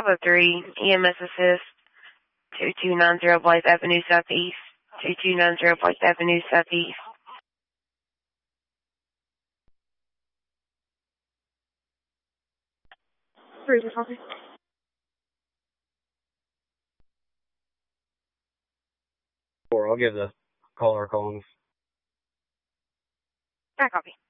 Bravo 3, EMS Assist, 2290 Blythe Avenue Southeast, 2290 Blythe Avenue Southeast. Bruiser copy. I'll give the caller a call. I copy.